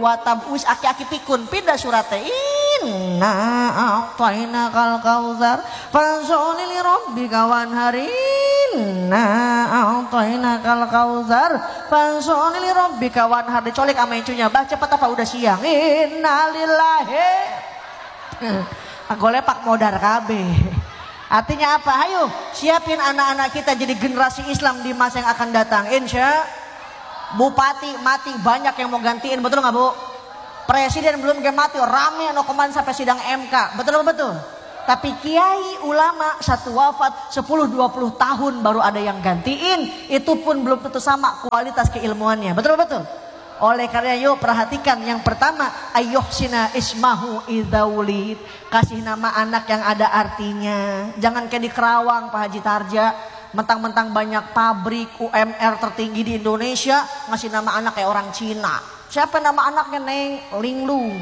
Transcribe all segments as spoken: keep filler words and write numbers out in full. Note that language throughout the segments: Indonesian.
watab wis aki-aki pikun pindah surat teh inna a'tainakal kautsar fansholli li rabbika wanhar inna a'tainakal kautsar fansholli li rabbika wanhar dicolek sama incunya bah cepet apa udah siang innalillahi aku lepak modar kabeh. Artinya apa? Ayo siapin anak-anak kita jadi generasi Islam di masa yang akan datang. Insya Bupati mati banyak yang mau gantiin, betul nggak Bu? Presiden belum gak mati, rame no kemarin sampai sidang M K, betul nggak betul? Tapi kiai ulama satu wafat sepuluh dua puluh tahun baru ada yang gantiin, itu pun belum tentu sama kualitas keilmuannya, betul betul? Oleh karena yuk perhatikan yang pertama ayyuhsina ismahu idzaulid, kasih nama anak yang ada artinya. Jangan kayak di Kerawang Pak Haji Tarja, mentang-mentang banyak pabrik U M R tertinggi di Indonesia ngasih nama anak kayak orang Cina. Siapa nama anaknya Neng Linglung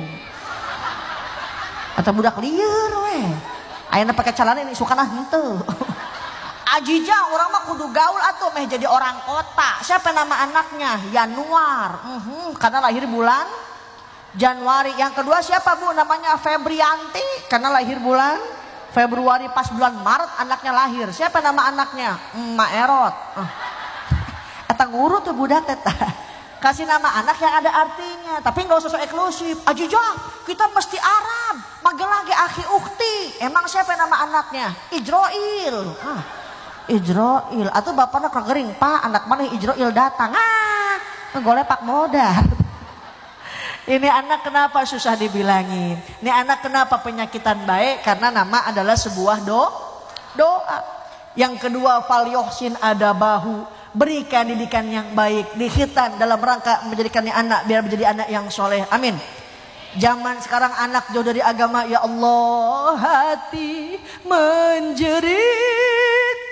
atau budak liar weh ayeuna pakai celana ini suka nah henteu. Ajija orang mah kudu gaul atuh meh jadi orang kota. Siapa nama anaknya? Yanuar. Uhum, karena lahir bulan Januari. Yang kedua siapa Bu? Namanya Febrianti karena lahir bulan Februari, pas bulan Maret anaknya lahir. Siapa nama anaknya? Emak Erot. Uh. Eta ngurut tuh budak eta. Kasih nama anak yang ada artinya, tapi nggak usah so eksklusif. Ajija, kita mesti Arab. Magelage akhi ukti. Emang siapa nama anaknya? Ijroil. Ah. Ijroil atau bapaknya kegering Pak anak mana Ijroil datang ah golepak modal. Ini anak kenapa susah dibilangin, ini anak kenapa penyakitan baik, karena nama adalah sebuah do doa. Yang kedua fal yuhsin adabahu, berikan didikan yang baik di khitan dalam rangka menjadikannya anak biar menjadi anak yang soleh, amin. Zaman sekarang anak jauh dari agama, ya Allah hati menjerit.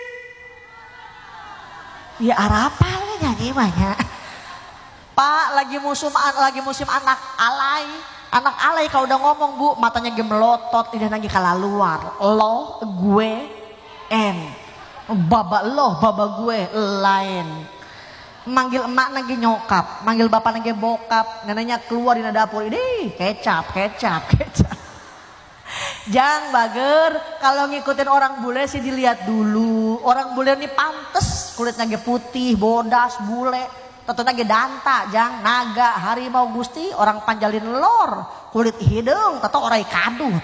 Ya arapal nyanyi banyak. Pak lagi musim lagi musim anak alay, anak alay kalau udah ngomong Bu matanya gemelotot, tidak lagi kalah luar. Lo gue en, baba lo baba gue lain. Manggil emak lagi nyokap, manggil bapak lagi bokap, neneknya keluar di dapur ini kecap kecap kecap. Jang bager kalau ngikutin orang bule sih dilihat dulu. Orang bule ini pantes kulitnya ge putih, bodas, bule. Tentunya ge danta, jang naga, harimau gusti, orang panjalin lor, kulit hidung, tato orai kadut.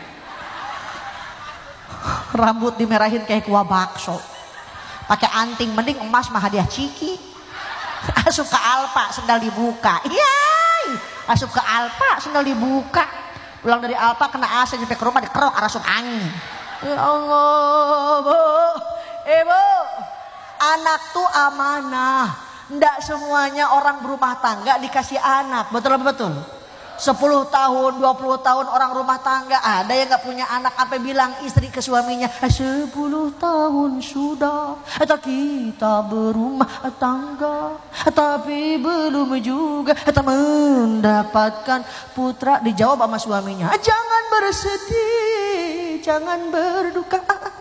Rambut dimerahin kayak kuah bakso. Pakai anting mending emas mah hadiah ciki. Asup ke Alfa sendal dibuka. Iyai, asup ke Alfa sendal dibuka. Pulang dari Alfa kena A C sampai ke rumah dikerok arasup angin. Ya Allah, Bu. Eh Bu, anak tuh amanah. Ndak semuanya orang berumah tangga dikasih anak. Betul betul. sepuluh tahun, dua puluh tahun orang rumah tangga ada yang gak punya anak, sampai bilang istri ke suaminya, sepuluh tahun sudah atau kita berumah tangga tapi belum juga atau mendapatkan putra. Dijawab sama suaminya, jangan bersedih, jangan berduka,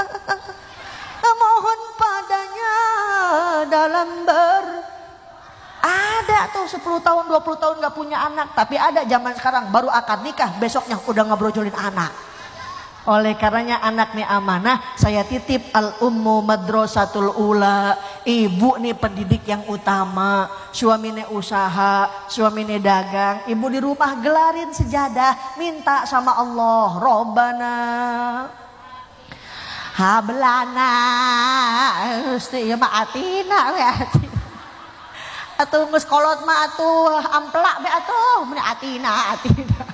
mohon padanya dalam ber ada tuh sepuluh tahun dua puluh tahun gak punya anak, tapi ada zaman sekarang baru akad nikah besoknya udah ngebrojolin anak. Oleh karenanya anak nih amanah. Saya titip al ummu madrasatul ula, ibu nih pendidik yang utama. Suami nih usaha, suami nih dagang, ibu di rumah gelarin sejadah, minta sama Allah, Robbana hablana usti ma'atina atina atuh geus kolot mah atuh amplak be atuh mun atina atina.